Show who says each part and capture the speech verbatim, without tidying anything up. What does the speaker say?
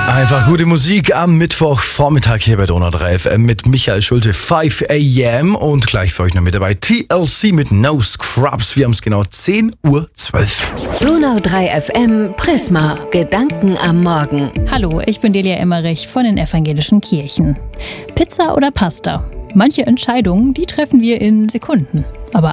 Speaker 1: Einfach gute Musik am Mittwochvormittag hier bei Donau drei F M mit Michael Schulte, fünf a m und gleich für euch noch mit dabei T L C mit No Scrubs. Wir haben es genau zehn Uhr zwölf.
Speaker 2: Donau drei F M Prisma. Gedanken am Morgen.
Speaker 3: Hallo, ich bin Delia Emmerich von den Evangelischen Kirchen. Pizza oder Pasta? Manche Entscheidungen, die treffen wir in Sekunden.